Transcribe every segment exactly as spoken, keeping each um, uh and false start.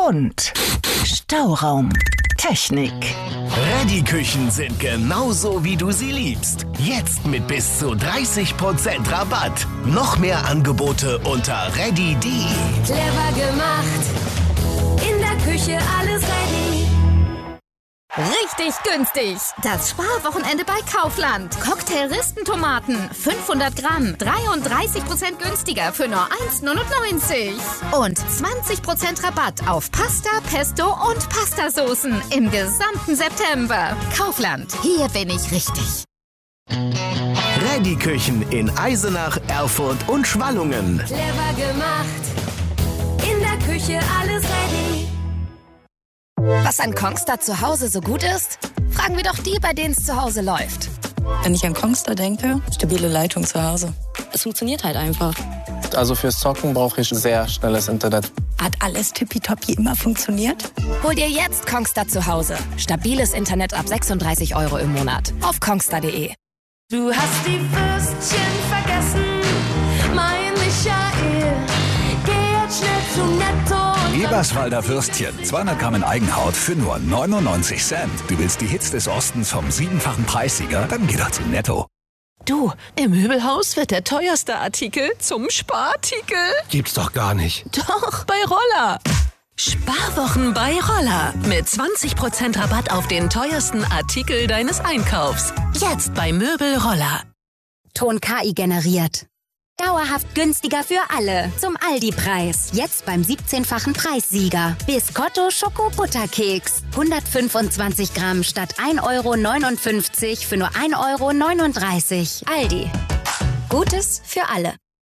und Stauraum. Technik. Reddy-Küchen sind genauso, wie du sie liebst. Jetzt mit bis zu dreißig Prozent Rabatt. Noch mehr Angebote unter reddy punkt de. Clever gemacht. In der Küche alles ready. Richtig günstig. Das Sparwochenende bei Kaufland. Cocktail-Ristentomaten, fünfhundert Gramm, dreiunddreißig Prozent günstiger für nur eins neunundneunzig. Und zwanzig Prozent Rabatt auf Pasta, Pesto und Pastasoßen im gesamten September. Kaufland, hier bin ich richtig. Reddy-Küchen in Eisenach, Erfurt und Schwallungen. Clever gemacht. In der Küche alles ready. Was an Kongstar zu Hause so gut ist? Fragen wir doch die, bei denen es zu Hause läuft. Wenn ich an Kongstar denke, stabile Leitung zu Hause. Es funktioniert halt einfach. Also fürs Zocken brauche ich sehr schnelles Internet. Hat alles tippitoppi immer funktioniert? Hol dir jetzt Kongstar zu Hause. Stabiles Internet ab sechsunddreißig Euro im Monat. Auf kongstar punkt de. Du hast die Würstchen vergessen, mein Michael. Geh jetzt schnell zu Netto. Eberswalder Würstchen, zweihundert Gramm in Eigenhaut für nur neunundneunzig Cent. Du willst die Hits des Ostens vom siebenfachen Preissieger? Dann geh doch zu Netto. Du, im Möbelhaus wird der teuerste Artikel zum Sparartikel. Gibt's doch gar nicht. Doch, bei Roller. Sparwochen bei Roller. Mit zwanzig Prozent Rabatt auf den teuersten Artikel deines Einkaufs. Jetzt bei Möbel Roller. Ton K I generiert. Dauerhaft günstiger für alle. Zum Aldi-Preis. Jetzt beim siebzehnfachen Preissieger. Biscotto Schoko-Butterkeks. hundertfünfundzwanzig Gramm statt ein Euro neunundfünfzig für nur ein Euro neununddreißig. Aldi. Gutes für alle.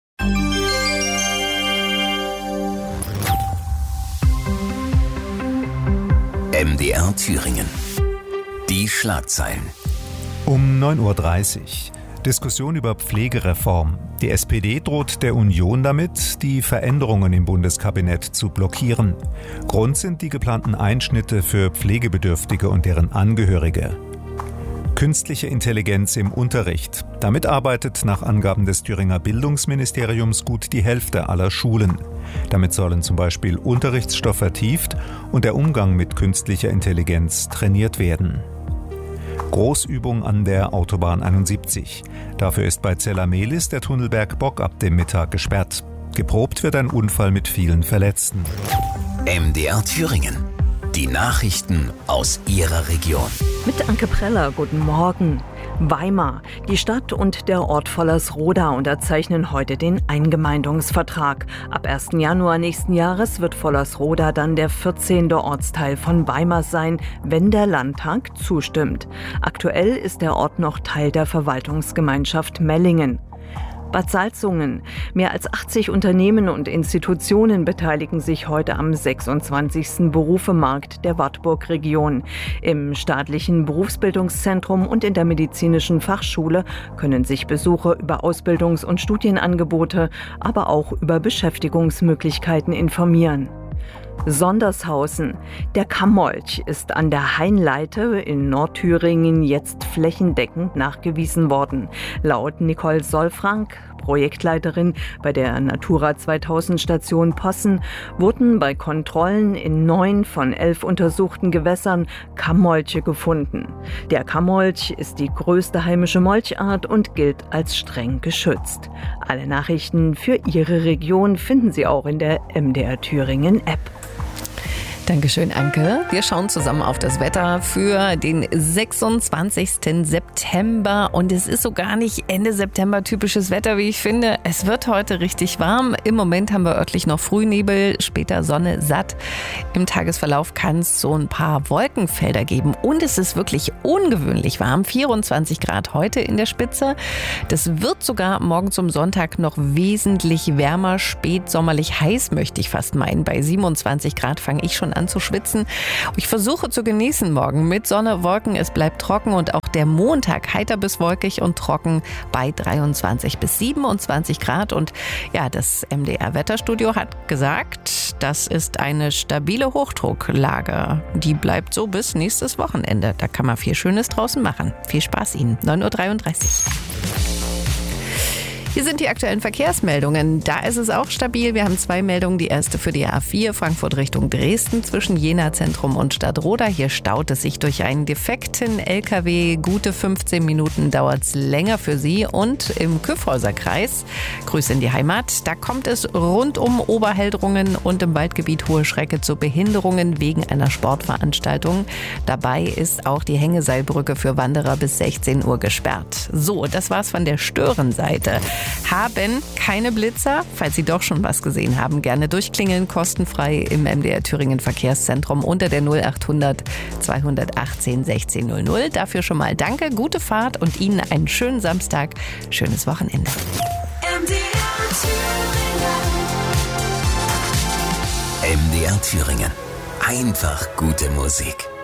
M D R Thüringen. Die Schlagzeilen. Um neun Uhr dreißig. Diskussion über Pflegereform. Die S P D droht der Union damit, die Veränderungen im Bundeskabinett zu blockieren. Grund sind die geplanten Einschnitte für Pflegebedürftige und deren Angehörige. Künstliche Intelligenz im Unterricht. Damit arbeitet nach Angaben des Thüringer Bildungsministeriums gut die Hälfte aller Schulen. Damit sollen zum Beispiel Unterrichtsstoff vertieft und der Umgang mit künstlicher Intelligenz trainiert werden. Großübung an der Autobahn einundsiebzig. Dafür ist bei Zellamelis der Tunnelberg Bock ab dem Mittag gesperrt. Geprobt wird ein Unfall mit vielen Verletzten. M D R Thüringen. Die Nachrichten aus Ihrer Region. Mit Anke Preller, guten Morgen. Weimar. Die Stadt und der Ort Vollersroda unterzeichnen heute den Eingemeindungsvertrag. Ab ersten Januar nächsten Jahres wird Vollersroda dann der vierzehnte Ortsteil von Weimar sein, wenn der Landtag zustimmt. Aktuell ist der Ort noch Teil der Verwaltungsgemeinschaft Mellingen. Bad Salzungen. Mehr als achtzig Unternehmen und Institutionen beteiligen sich heute am sechsundzwanzigsten Berufemarkt der Wartburg-Region. Im staatlichen Berufsbildungszentrum und in der medizinischen Fachschule können sich Besucher über Ausbildungs- und Studienangebote, aber auch über Beschäftigungsmöglichkeiten informieren. Sondershausen. Der Kammmolch ist an der Hainleite in Nordthüringen jetzt flächendeckend nachgewiesen worden. Laut Nicole Solfrank, Projektleiterin bei der Natura zweitausend Station Possen, wurden bei Kontrollen in neun von elf untersuchten Gewässern Kammmolche gefunden. Der Kammmolch ist die größte heimische Molchart und gilt als streng geschützt. Alle Nachrichten für Ihre Region finden Sie auch in der M D R Thüringen App. Dankeschön, Anke. Wir schauen zusammen auf das Wetter für den sechsundzwanzigsten September. Und es ist so gar nicht Ende September typisches Wetter, wie ich finde. Es wird heute richtig warm. Im Moment haben wir örtlich noch Frühnebel, später Sonne satt. Im Tagesverlauf kann es so ein paar Wolkenfelder geben. Und es ist wirklich ungewöhnlich warm. vierundzwanzig Grad heute in der Spitze. Das wird sogar morgen zum Sonntag noch wesentlich wärmer. Spätsommerlich heiß, möchte ich fast meinen. Bei siebenundzwanzig Grad fange ich schon an zu schwitzen. Ich versuche zu genießen morgen mit Sonne, Wolken. Es bleibt trocken und auch der Montag heiter bis wolkig und trocken bei dreiundzwanzig bis siebenundzwanzig Grad. Und ja, das M D R-Wetterstudio hat gesagt, das ist eine stabile Hochdrucklage. Die bleibt so bis nächstes Wochenende. Da kann man viel Schönes draußen machen. Viel Spaß Ihnen. neun Uhr dreiunddreißig. Hier sind die aktuellen Verkehrsmeldungen. Da ist es auch stabil. Wir haben zwei Meldungen. Die erste für die A vier Frankfurt Richtung Dresden zwischen Jena Zentrum und Stadtroda. Hier staut es sich durch einen defekten L K W. Gute fünfzehn Minuten dauert es länger für Sie. Und im Kyffhäuser Kreis, Grüße in die Heimat, da kommt es rund um Oberheldrungen und im Waldgebiet Hohe Schrecke zu Behinderungen wegen einer Sportveranstaltung. Dabei ist auch die Hängeseilbrücke für Wanderer bis sechzehn Uhr gesperrt. So, das war's von der Störenseite. Haben keine Blitzer? Falls Sie doch schon was gesehen haben, gerne durchklingeln, kostenfrei im M D R Thüringen Verkehrszentrum unter der null acht hundert zweihundertachtzehn sechzehn null null. Dafür schon mal danke, gute Fahrt und Ihnen einen schönen Samstag, schönes Wochenende. M D R Thüringen. M D R Thüringen. Einfach gute Musik.